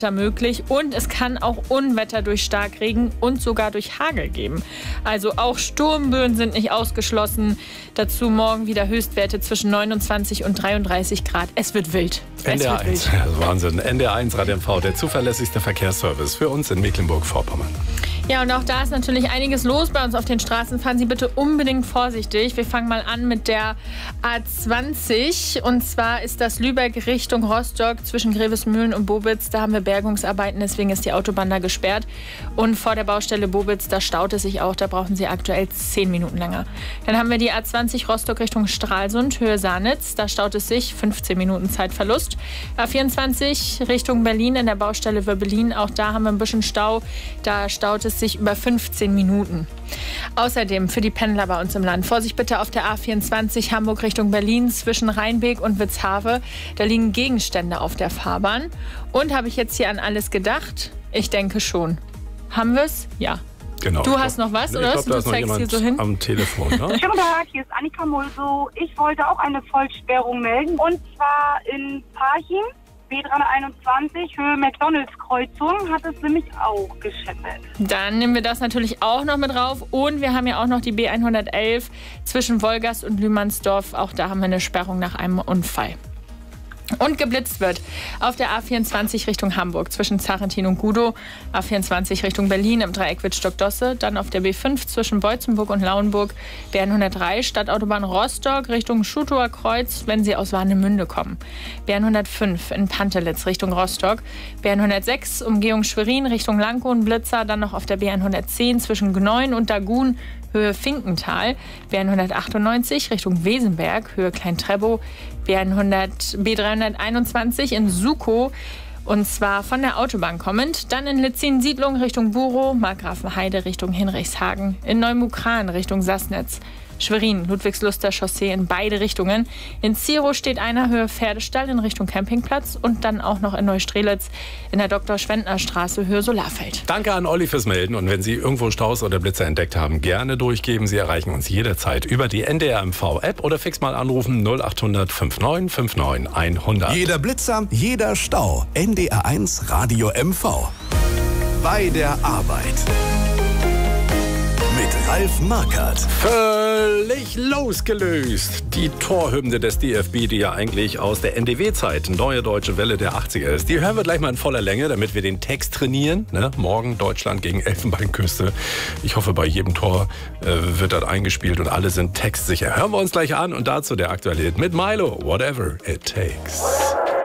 möglich und es kann auch Unwetter durch Starkregen und sogar durch Hagel geben. Also auch Sturmböen sind nicht ausgeschlossen. Dazu morgen wieder Höchstwerte zwischen 29 und 33 Grad. Es wird wild. NDR 1, Wahnsinn. NDR 1 Rad MV, der zuverlässigste Verkehrsservice für uns in Mecklenburg-Vorpommern. Ja, und auch da ist natürlich einiges los bei uns auf den Straßen. Fahren Sie bitte unbedingt vorsichtig. Wir fangen mal an mit der A20. Und zwar ist das Lübeck Richtung Rostock zwischen Grevesmühlen und Bobitz. Da haben wir Bergungsarbeiten, deswegen ist die Autobahn da gesperrt. Und vor der Baustelle Bobitz, da staut es sich auch. Da brauchen Sie aktuell 10 Minuten länger. Dann haben wir die A20 Rostock Richtung Stralsund, Höhe Sanitz. Da staut es sich 15 Minuten Zeitverlust. A24 Richtung Berlin in der Baustelle Wöbbelin. Auch da haben wir ein bisschen Stau. Da staut es sich über 15 Minuten. Außerdem für die Pendler bei uns im Land. Vorsicht bitte auf der A24 Hamburg Richtung Berlin zwischen Rheinbeek und Witzhave. Da liegen Gegenstände auf der Fahrbahn. Und habe ich jetzt hier an alles gedacht? Ich denke schon. Haben wir es? Ja. Genau. Du hast noch was, oder? Du zeigst hier so hin? Am Telefon, ne? Schönen guten Tag, hier ist Annika Mulso. Ich wollte auch eine Vollsperrung melden. Und zwar in Parchim, B321, Höhe McDonalds-Kreuzung, hat es nämlich auch gescheppert. Dann nehmen wir das natürlich auch noch mit drauf. Und wir haben ja auch noch die B111 zwischen Wolgast und Lühmannsdorf. Auch da haben wir eine Sperrung nach einem Unfall. Und geblitzt wird auf der A24 Richtung Hamburg zwischen Zarentin und Gudow, A24 Richtung Berlin im Dreieck Wittstock-Dosse, dann auf der B5 zwischen Beutzenburg und Lauenburg, B103 Stadtautobahn Rostock Richtung Schutower Kreuz, wenn Sie aus Warnemünde kommen, B105 in Pantelitz Richtung Rostock, B106 Umgehung Schwerin Richtung Lankow und Blitzer, dann noch auf der B110 zwischen Gneuen und Dagun, Höhe Finkental, B198 Richtung Wesenberg, Höhe Klein-Trebow, B321 in Sukow, und zwar von der Autobahn kommend. Dann in Litzin-Siedlung Richtung Burow, Markgrafenheide Richtung Hinrichshagen, in Neumukran Richtung Sassnitz, Schwerin, Ludwigsluster Chaussee in beide Richtungen. In Zierow steht einer, Höhe Pferdestall in Richtung Campingplatz und dann auch noch in Neustrelitz in der Dr.-Schwendner-Straße, Höhe Solarfeld. Danke an Olli fürs Melden und wenn Sie irgendwo Staus oder Blitzer entdeckt haben, gerne durchgeben. Sie erreichen uns jederzeit über die NDR MV-App oder fix mal anrufen 0800 59 59 100. Jeder Blitzer, jeder Stau. NDR 1 Radio MV. Bei der Arbeit. Mit Ralf Markert. Völlig losgelöst. Die Torhymne des DFB, die ja eigentlich aus der NDW-Zeit, Neue Deutsche Welle der 80er ist. Die hören wir gleich mal in voller Länge, damit wir den Text trainieren. Ne? Morgen Deutschland gegen Elfenbeinküste. Ich hoffe, bei jedem Tor wird das eingespielt und alle sind textsicher. Hören wir uns gleich an und dazu der aktuelle Hit mit Milo. Whatever it takes.